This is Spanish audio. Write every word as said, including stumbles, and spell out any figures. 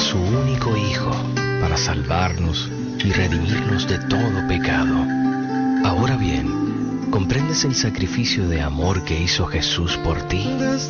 su único Hijo para salvarnos y redimirnos de todo pecado. Ahora bien, ¿comprendes el sacrificio de amor que hizo Jesús por ti?